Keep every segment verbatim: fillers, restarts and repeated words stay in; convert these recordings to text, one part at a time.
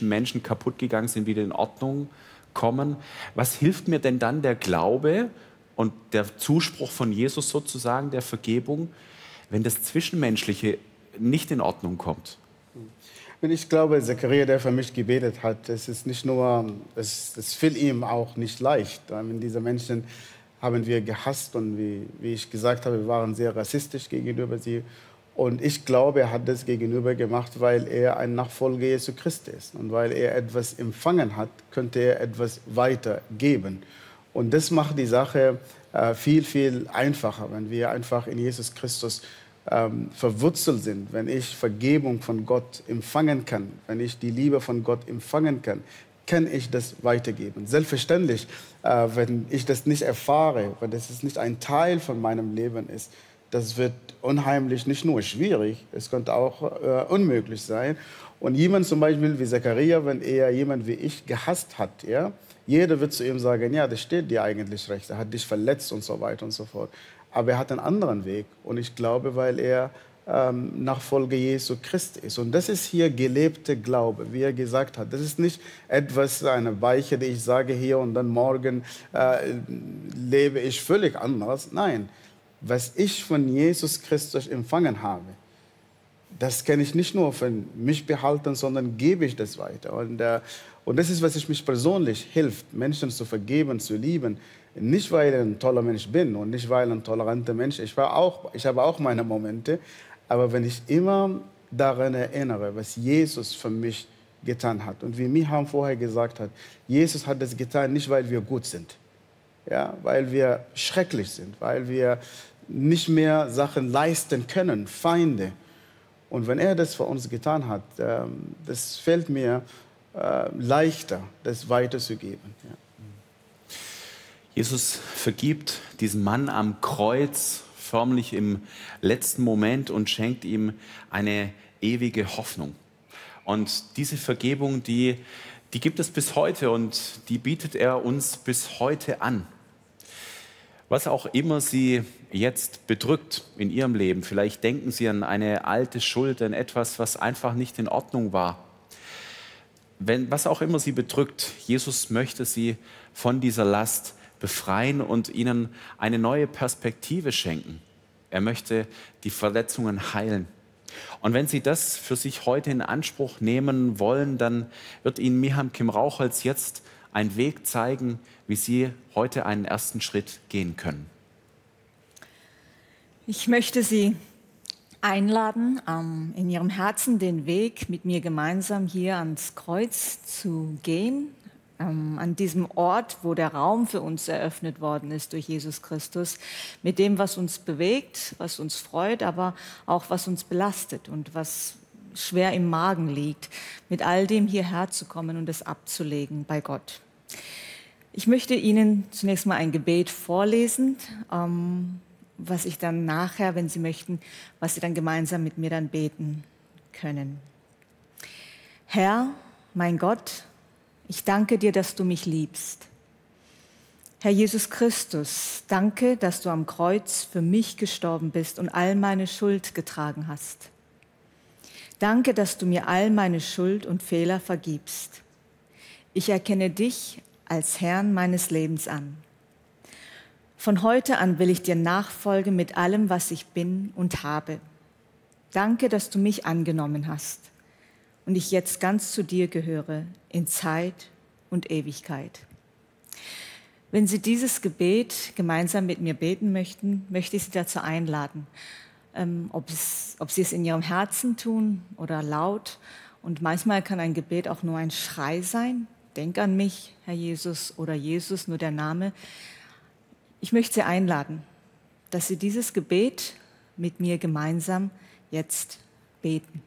zwischen Menschen kaputt gegangen sind, wieder in Ordnung kommen. Was hilft mir denn dann der Glaube und der Zuspruch von Jesus sozusagen, der Vergebung, wenn das Zwischenmenschliche nicht in Ordnung kommt? Und ich glaube, Zachariah, der für mich gebetet hat, es ist nicht nur, es, es fiel ihm auch nicht leicht. Diese Menschen haben wir gehasst und wie, wie ich gesagt habe, wir waren sehr rassistisch gegenüber sie. Und ich glaube, er hat das gegenüber gemacht, weil er ein Nachfolger Jesu Christi ist. Und weil er etwas empfangen hat, könnte er etwas weitergeben. Und das macht die Sache äh, viel, viel einfacher, wenn wir einfach in Jesus Christus ähm, verwurzelt sind, wenn ich Vergebung von Gott empfangen kann, wenn ich die Liebe von Gott empfangen kann, kann ich das weitergeben. Selbstverständlich, äh, wenn ich das nicht erfahre, wenn das nicht ein Teil von meinem Leben ist, das wird unheimlich, nicht nur schwierig, es könnte auch äh, unmöglich sein. Und jemand zum Beispiel wie Zachariah, wenn er jemand wie ich gehasst hat, ja, jeder wird zu ihm sagen, ja, das steht dir eigentlich recht, er hat dich verletzt und so weiter und so fort. Aber er hat einen anderen Weg. Und ich glaube, weil er ähm, Nachfolger Jesu Christi ist. Und das ist hier gelebter Glaube, wie er gesagt hat. Das ist nicht etwas, eine Weiche, die ich sage hier und dann morgen äh, lebe ich völlig anders. Nein, was ich von Jesus Christus empfangen habe, das kann ich nicht nur für mich behalten, sondern gebe ich das weiter. Und, äh, und das ist, was ich mich persönlich hilft, Menschen zu vergeben, zu lieben. Nicht, weil ich ein toller Mensch bin und nicht, weil ich ein toleranter Mensch bin. Ich, war auch, ich habe auch meine Momente. Aber wenn ich immer daran erinnere, was Jesus für mich getan hat. Und wie Miham vorher gesagt hat, Jesus hat das getan, nicht weil wir gut sind. Ja, weil wir schrecklich sind, weil wir nicht mehr Sachen leisten können, Feinde. Und wenn er das für uns getan hat, ähm, das fällt mir äh, leichter, das weiterzugeben. Ja. Jesus vergibt diesen Mann am Kreuz förmlich im letzten Moment und schenkt ihm eine ewige Hoffnung. Und diese Vergebung, die, die gibt es bis heute und die bietet er uns bis heute an. Was auch immer Sie jetzt bedrückt in Ihrem Leben, vielleicht denken Sie an eine alte Schuld, an etwas, was einfach nicht in Ordnung war. Wenn, was auch immer Sie bedrückt, Jesus möchte Sie von dieser Last befreien und Ihnen eine neue Perspektive schenken. Er möchte die Verletzungen heilen. Und wenn Sie das für sich heute in Anspruch nehmen wollen, dann wird Ihnen Miham Kim Raucholz jetzt einen Weg zeigen, wie Sie heute einen ersten Schritt gehen können. Ich möchte Sie einladen, ähm, in Ihrem Herzen den Weg mit mir gemeinsam hier ans Kreuz zu gehen, ähm, an diesem Ort, wo der Raum für uns eröffnet worden ist durch Jesus Christus, mit dem, was uns bewegt, was uns freut, aber auch was uns belastet und was schwer im Magen liegt, mit all dem hierher zu kommen und es abzulegen bei Gott. Ich möchte Ihnen zunächst mal ein Gebet vorlesen, ähm, was ich dann nachher, wenn Sie möchten, was Sie dann gemeinsam mit mir dann beten können. Herr, mein Gott, ich danke dir, dass du mich liebst. Herr Jesus Christus, danke, dass du am Kreuz für mich gestorben bist und all meine Schuld getragen hast. Danke, dass du mir all meine Schuld und Fehler vergibst. Ich erkenne dich als Herrn meines Lebens an. Von heute an will ich dir nachfolgen mit allem, was ich bin und habe. Danke, dass du mich angenommen hast und ich jetzt ganz zu dir gehöre, in Zeit und Ewigkeit. Wenn Sie dieses Gebet gemeinsam mit mir beten möchten, möchte ich Sie dazu einladen, ähm, ob, es, ob Sie es in Ihrem Herzen tun oder laut. Und manchmal kann ein Gebet auch nur ein Schrei sein. Denk an mich, Herr Jesus, oder Jesus, nur der Name. Ich möchte Sie einladen, dass Sie dieses Gebet mit mir gemeinsam jetzt beten.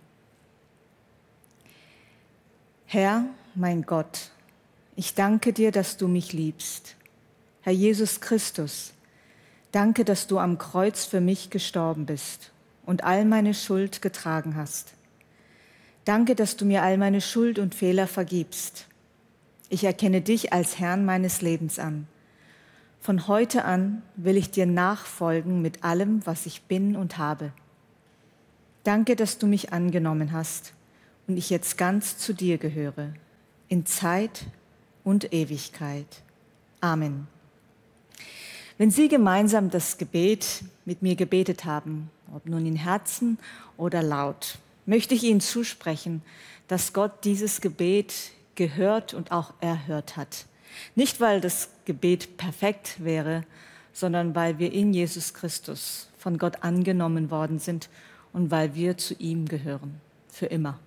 Herr, mein Gott, ich danke dir, dass du mich liebst. Herr Jesus Christus, danke, dass du am Kreuz für mich gestorben bist und all meine Schuld getragen hast. Danke, dass du mir all meine Schuld und Fehler vergibst. Ich erkenne dich als Herrn meines Lebens an. Von heute an will ich dir nachfolgen mit allem, was ich bin und habe. Danke, dass du mich angenommen hast und ich jetzt ganz zu dir gehöre, in Zeit und Ewigkeit. Amen. Wenn Sie gemeinsam das Gebet mit mir gebetet haben, ob nun in Herzen oder laut, möchte ich Ihnen zusprechen, dass Gott dieses Gebet gehört und auch erhört hat. Nicht, weil das Gebet perfekt wäre, sondern weil wir in Jesus Christus von Gott angenommen worden sind und weil wir zu ihm gehören, für immer.